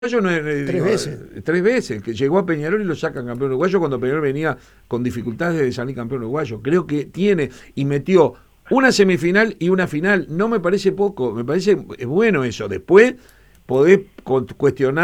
uruguayo Tres veces. 3 veces, que llegó a Peñarol y lo sacan campeón uruguayo cuando Peñarol venía con dificultades de salir campeón uruguayo. Creo que tiene y metió una semifinal y una final. No me parece poco, me parece bueno eso. Después podés cuestionar